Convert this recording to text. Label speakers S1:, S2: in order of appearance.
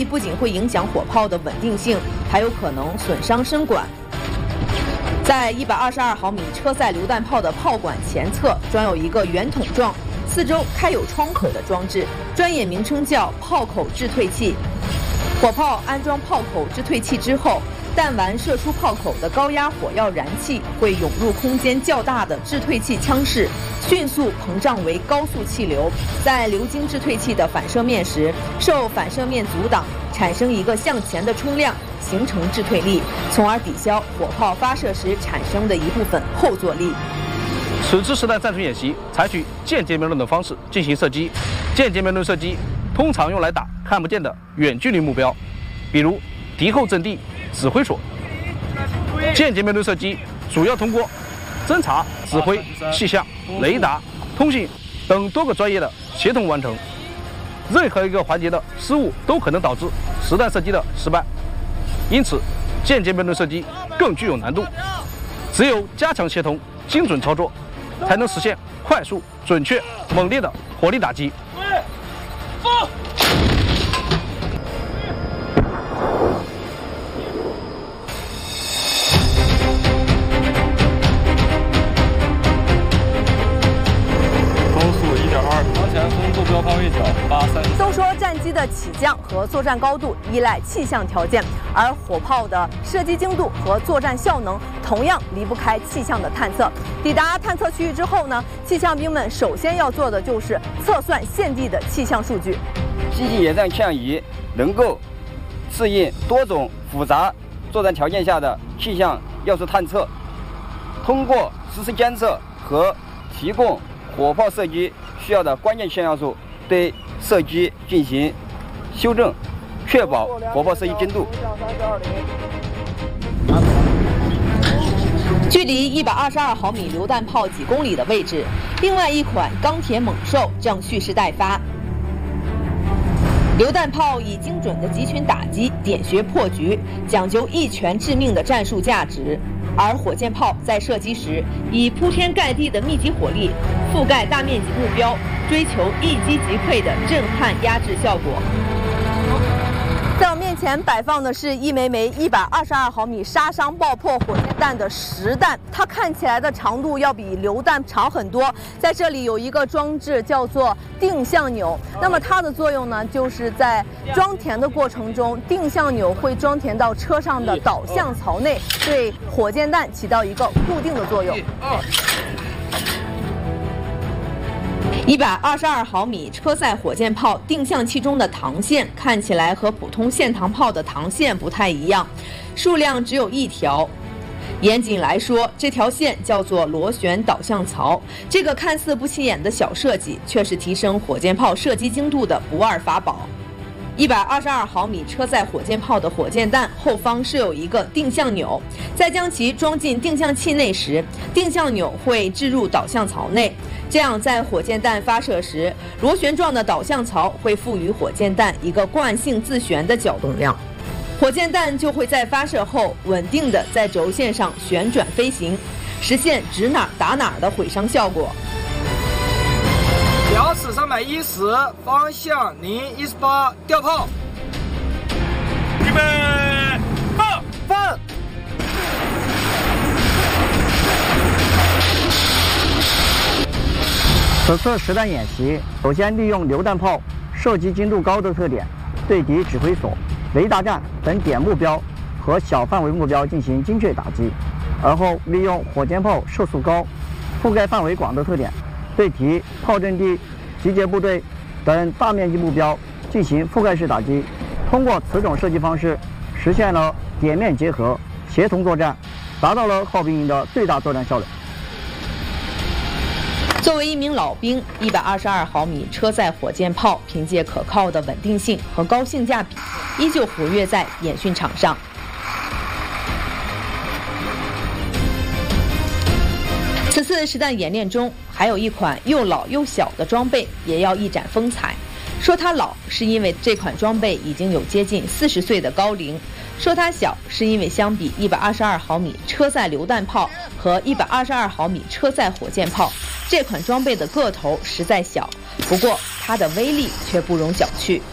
S1: 力不仅会影响火炮的稳定性，还有可能损伤身管。在122毫米车载榴弹炮的炮管前侧装有一个圆筒状、四周开有窗口的装置，专业名称叫炮口制退器。火炮安装炮口制退器之后，弹丸射出炮口的高压火药燃气会涌入空间较大的制退器腔室，迅速膨胀为高速气流，在流经制退器的反射面时，受反射面阻挡，产生一个向前的冲量，形成制退力，从而抵消火炮发射时产生的一部分后坐力。
S2: 此次实弹战术演习采取间接瞄准的方式进行射击，间接瞄准射击通常用来打看不见的远距离目标，比如敌后阵地、指挥所。间接瞄准射击主要通过侦察、指挥、气象、雷达、通信等多个专业的协同完成，任何一个环节的失误都可能导致实弹射击的失败，因此间接瞄准射击更具有难度，只有加强协同、精准操作，才能实现快速、准确、猛烈的火力打击。
S3: 坐标方位角83。
S1: 都说战机的起降和作战高度依赖气象条件，而火炮的射击精度和作战效能同样离不开气象的探测。抵达探测区域之后呢，气象兵们首先要做的就是测算现地的气象数据。
S4: 机器野战气象仪能够适应多种复杂作战条件下的气象要素探测，通过实时监测和提供火炮射击需要的关键气象要素，对射击进行修正，确保火炮射击精度。
S1: 距离122毫米榴弹炮几公里的位置，另外一款钢铁猛兽正蓄势待发。榴弹炮以精准的集群打击点穴破局，讲究一拳致命的战术价值。而火箭炮在射击时，以铺天盖地的密集火力覆盖大面积目标，追求一击即溃的震撼压制效果。在我面前摆放的是一枚枚122毫米杀伤爆破火箭弹的实弹，它看起来的长度要比榴弹长很多。在这里有一个装置叫做定向钮，那么它的作用呢，就是在装填的过程中，定向钮会装填到车上的导向槽内，对火箭弹起到一个固定的作用。122毫米车载火箭炮定向器中的膛线看起来和普通线膛炮的膛线不太一样，数量只有一条。严谨来说，这条线叫做螺旋导向槽。这个看似不起眼的小设计，却是提升火箭炮射击精度的不二法宝。122毫米车载火箭炮的火箭弹后方设有一个定向钮，在将其装进定向器内时，定向钮会置入导向槽内，这样在火箭弹发射时，螺旋状的导向槽会赋予火箭弹一个惯性自旋的角动量，火箭弹就会在发射后稳定的在轴线上旋转飞行，实现指哪打哪的毁伤效果。
S5: 标尺310，方向018，调炮。
S3: 预备，
S5: 放。
S6: 此次实弹演习，首先利用榴弹炮射击精度高的特点，对敌指挥所、雷达站等点目标和小范围目标进行精确打击；而后利用火箭炮射速高、覆盖范围广的特点，对敌炮阵地、集结部队等大面积目标进行覆盖式打击。通过此种射击方式，实现了点面结合、协同作战，达到了炮兵营的最大作战效率。
S1: 作为一名老兵，122毫米车载火箭炮凭借可靠的稳定性和高性价比，依旧活跃在演训场上。此次实弹演练中，还有一款又老又小的装备也要一展风采。说它老，是因为这款装备已经有接近40岁的高龄；说它小，是因为相比122毫米车载榴弹炮和122毫米车载火箭炮，这款装备的个头实在小，不过它的威力却不容小觑。